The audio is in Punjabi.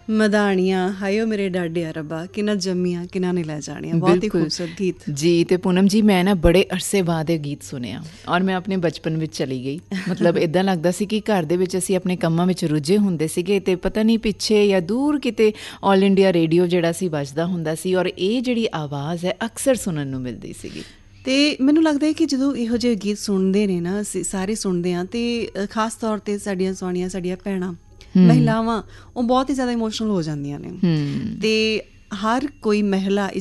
ਮਦਾਣੀਆਂ ਹਾਇਓ ਮੇਰੇ ਡਾਡੇ ਰੱਬਾ, ਕਿੰਨਾ ਜੰਮੀਆਂ ਕਿੰਨਾ ਨੇ ਲੈ ਜਾਣੀਆਂ। ਬਹੁਤ ਹੀ ਖੂਬਸੂਰਤ ਗੀਤ ਜੀ। ਤੇ ਪੂਨਮ ਜੀ, ਮੈਂ ਨਾ ਬੜੇ ਅਰਸੇ ਬਾਅਦ ਇਹ ਗੀਤ ਸੁਣਿਆ ਔਰ ਮੈਂ ਆਪਣੇ ਬਚਪਨ ਵਿੱਚ ਚਲੀ ਗਈ। ਮਤਲਬ ਇੱਦਾਂ ਲੱਗਦਾ ਸੀ ਕਿ ਘਰ ਦੇ ਵਿੱਚ ਅਸੀਂ ਆਪਣੇ ਕੰਮਾਂ ਵਿੱਚ ਰੁੱਝੇ ਹੁੰਦੇ ਸੀਗੇ ਅਤੇ ਪਤਾ ਨਹੀਂ ਪਿੱਛੇ ਜਾਂ ਦੂਰ ਕਿਤੇ ਆਲ ਇੰਡੀਆ ਰੇਡੀਓ ਜਿਹੜਾ ਸੀ ਵੱਜਦਾ ਹੁੰਦਾ ਸੀ ਔਰ ਇਹ ਜਿਹੜੀ ਆਵਾਜ਼ ਹੈ ਅਕਸਰ ਸੁਣਨ ਨੂੰ ਮਿਲਦੀ ਸੀਗੀ। ਅਤੇ ਮੈਨੂੰ ਲੱਗਦਾ ਹੈ ਕਿ ਜਦੋਂ ਇਹੋ ਜਿਹੇ ਗੀਤ ਸੁਣਦੇ ਨੇ ਨਾ, ਅਸੀਂ ਸਾਰੇ ਸੁਣਦੇ ਹਾਂ, ਅਤੇ ਖਾਸ ਤੌਰ 'ਤੇ ਸਾਡੀਆਂ ਸੋਹਣੀਆਂ ਸਾਡੀਆਂ ਭੈਣਾਂ ਮਹਿਲਾਵਾਂ ਉਹ ਬਹੁਤ ਹੀ ਜ਼ਿਆਦਾ ਇਮੋਸ਼ਨਲ ਹੋ ਜਾਂਦੀਆਂ ਨੇ। ਅਤੇ ਹਰ ਕੋਈ ਮਹਿਲਾ